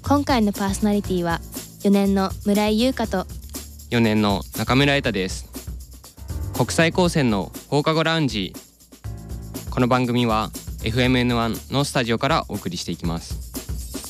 今回のパーソナリティは4年の村井優香と 4年の中村瑛太です。国際高専の放課後ラウンジ。この番組は FMN1 のスタジオからお送りしていきます。